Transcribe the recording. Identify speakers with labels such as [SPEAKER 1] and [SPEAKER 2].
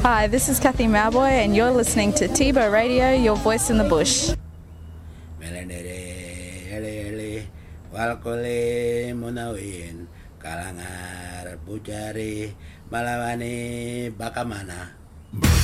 [SPEAKER 1] Hi, this is Kathy Mauboy, and you're listening to Tibo Radio, your voice in the bush.
[SPEAKER 2] Melendere walkole munawin kalangar pucari malawani bakamana.